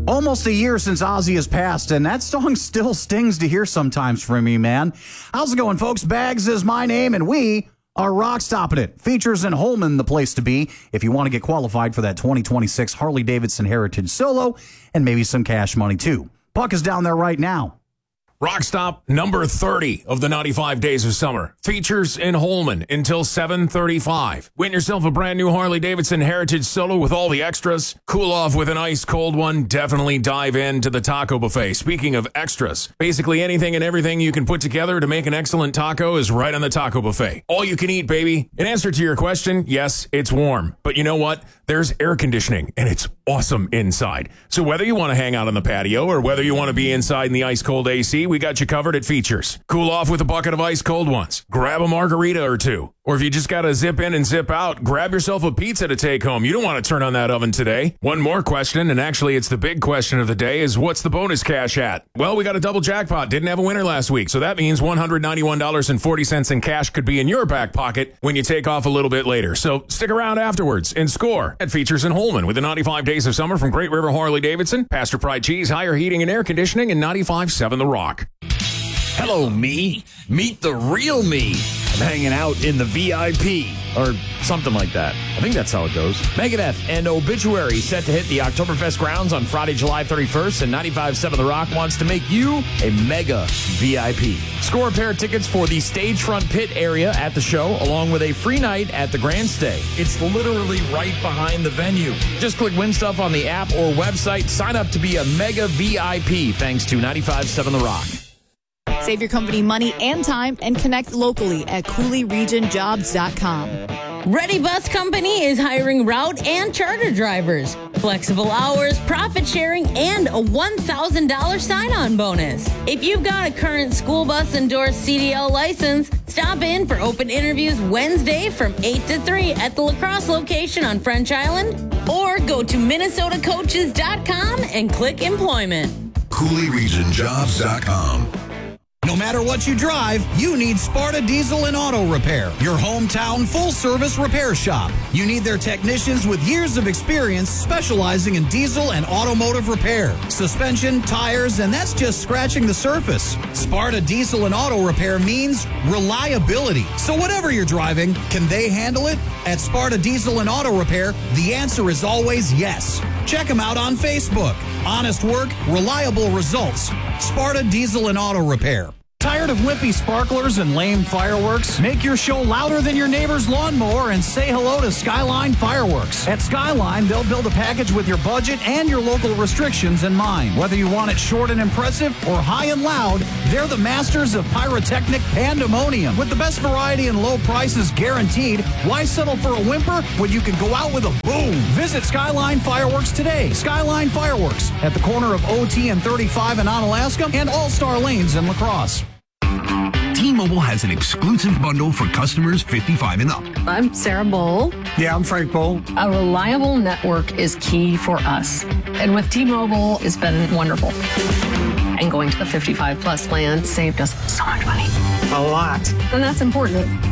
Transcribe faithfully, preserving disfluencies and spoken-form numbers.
Almost a year since Ozzy has passed, and that song still stings to hear sometimes from me, man. How's it going, folks? Bags is my name, and we are rock stopping it. Features in Holman, the place to be if you want to get qualified for that twenty twenty-six Harley-Davidson Heritage Solo and maybe some cash money, too. Puck is down there right now. Rock Stop number thirty of the ninety-five Days of Summer. Features in Holman until seven thirty-five. Win yourself a brand new Harley-Davidson Heritage Solo with all the extras. Cool off with an ice cold one. Definitely dive into the taco buffet. Speaking of extras, basically anything and everything you can put together to make an excellent taco is right on the taco buffet. All you can eat, baby. In answer to your question, yes, it's warm. But you know what? There's air conditioning, and it's awesome inside. So whether you want to hang out on the patio or whether you want to be inside in the ice-cold A C, we got you covered at Features. Cool off with a bucket of ice-cold ones. Grab a margarita or two. Or if you just got to zip in and zip out, grab yourself a pizza to take home. You don't want to turn on that oven today. One more question, and actually it's the big question of the day, is what's the bonus cash at? Well, we got a double jackpot. Didn't have a winner last week, so that means one hundred ninety-one dollars and forty cents in cash could be in your back pocket when you take off a little bit later. So stick around afterwards and score at Features in Holman with the ninety-five Days of Summer from Great River Harley-Davidson, Pastor Pride Cheese, Higher Heating and Air Conditioning, and ninety-five point seven The Rock. Hello, me. Meet the real me. I'm hanging out in the V I P, or something like that. I think that's how it goes. Megadeth and Obituary set to hit the Oktoberfest grounds on Friday, July thirty-first, and ninety-five point seven The Rock wants to make you a mega V I P. Score a pair of tickets for the stage front pit area at the show, along with a free night at the Grand Stay. It's literally right behind the venue. Just click Win Stuff on the app or website. Sign up to be a mega V I P thanks to ninety-five point seven The Rock. Save your company money and time and connect locally at Cooley Region Jobs dot com. Ready Bus Company is hiring route and charter drivers. Flexible hours, profit sharing, and a one thousand dollars sign-on bonus. If you've got a current school bus endorsed C D L license, stop in for open interviews Wednesday from eight to three at the La Crosse location on French Island, or go to Minnesota Coaches dot com and click employment. Cooley Region Jobs dot com. No matter what you drive, you need Sparta Diesel and Auto Repair, your hometown full-service repair shop. You need their technicians with years of experience specializing in diesel and automotive repair, suspension, tires, and that's just scratching the surface. Sparta Diesel and Auto Repair means reliability. So whatever you're driving, can they handle it? At Sparta Diesel and Auto Repair, the answer is always yes. Check them out on Facebook. Honest work, reliable results. Sparta Diesel and Auto Repair. Tired of wimpy sparklers and lame fireworks? Make your show louder than your neighbor's lawnmower and say hello to Skyline Fireworks. At Skyline, they'll build a package with your budget and your local restrictions in mind. Whether you want it short and impressive or high and loud, they're the masters of pyrotechnic pandemonium. With the best variety and low prices guaranteed, why settle for a whimper when you can go out with a boom? Visit Skyline Fireworks today. Skyline Fireworks at the corner of O T and thirty-five in Onalaska and All-Star Lanes in La Crosse. T-Mobile has an exclusive bundle for customers fifty-five and up. I'm Sarah Bowl. Yeah, I'm Frank Bowl. A reliable network is key for us. And with T-Mobile, it's been wonderful. And going to the fifty-five plus plan saved us so much money. A lot. And that's important.